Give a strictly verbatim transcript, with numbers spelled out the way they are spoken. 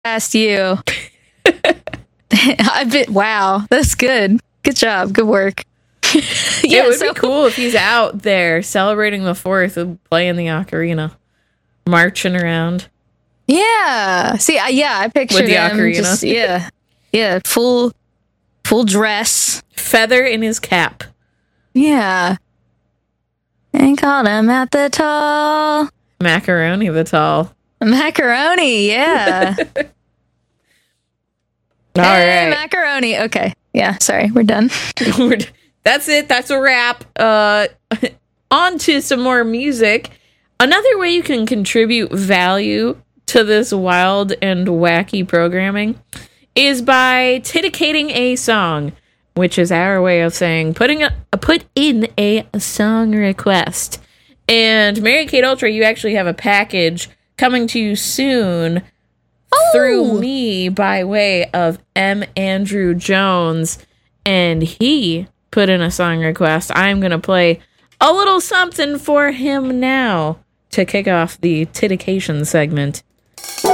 Asked you. I bit. Wow, that's good. Good job. Good work. Yeah, it would so, be cool if he's out there celebrating the fourth and playing the ocarina, marching around. Yeah. See, I, yeah, I pictured with the him ocarina. Just, yeah, yeah, full, full dress, feather in his cap. Yeah. And called him at the tall. Macaroni the tall. Macaroni, yeah. All hey, right. Macaroni. Okay. Yeah, sorry. We're done. That's it. That's a wrap. Uh, on to some more music. Another way you can contribute value to this wild and wacky programming is by titicating a song, which is our way of saying putting a, a put in a song request. And Mary Kate Ultra, you actually have a package coming to you soon oh. through me by way of M. Andrew Jones, and he put in a song request. I'm going to play a little something for him now to kick off the titication segment.